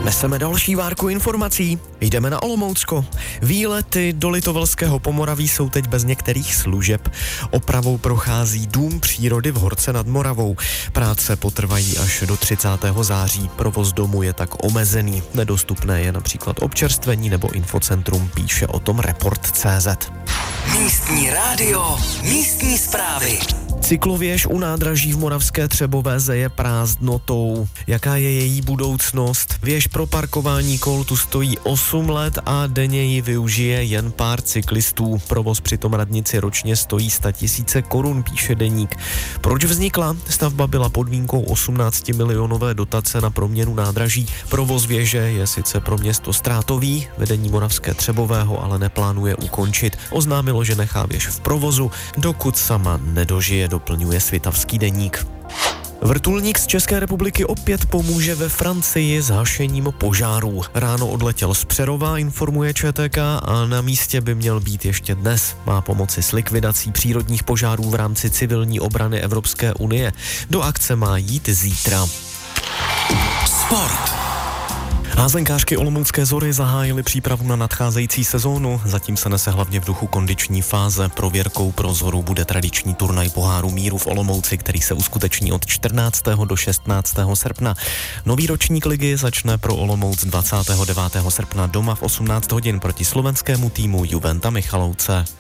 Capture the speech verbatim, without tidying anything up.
Neseme další várku informací. Jdeme na Olomoucko. Výlety do Litovelského Pomoraví jsou teď bez některých služeb. Opravou prochází Dům přírody v Horce nad Moravou. Práce potrvají až do třicátého září. Provoz domu je tak omezený. Nedostupné je například občerstvení nebo infocentrum, píše o tom Report tečka cé zet. Místní rádio, místní zprávy. Cyklověž u nádraží v Moravské Třebové zeje prázdnotou. Jaká je její budoucnost? Věž pro parkování kol tu stojí osm let a denně ji využije jen pár cyklistů. Provoz při tom radnici ročně stojí sto tisíc korun, píše Deník. Proč vznikla? Stavba byla podmínkou osmnáctimilionové dotace na proměnu nádraží. Provoz věže je sice pro město ztrátový, vedení Moravské Třebového ale neplánuje ukončit. Oznámilo, že nechá věž v provozu, dokud sama nedožije, doplňuje Svitavský deník. Vrtulník z České republiky opět pomůže ve Francii s hašením požárů. Ráno odletěl z Přerova, informuje Č T K, a na místě by měl být ještě dnes. Má pomoci s likvidací přírodních požárů v rámci civilní obrany Evropské unie. Do akce má jít zítra. Sport. Házenkářky Olomoucké Zory zahájily přípravu na nadcházející sezónu. Zatím se nese hlavně v duchu kondiční fáze. Prověrkou pro Zoru bude tradiční turnaj Poháru míru v Olomouci, který se uskuteční od čtrnáctého do šestnáctého srpna. Nový ročník ligy začne pro Olomouc dvacátého devátého srpna doma v osmnáct hodin proti slovenskému týmu Juventa Michalovce.